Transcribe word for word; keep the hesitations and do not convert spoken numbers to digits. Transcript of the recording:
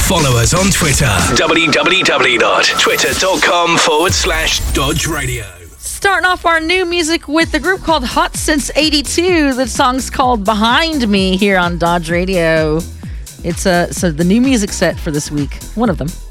Follow us on Twitter. www.twitter.com forward slash Dodge Radio. Starting off our new music with the group called Hot Since eighty-two. The song's called Behind Me here on Dodge Radio. It's uh, so the new music set for this week. One of them.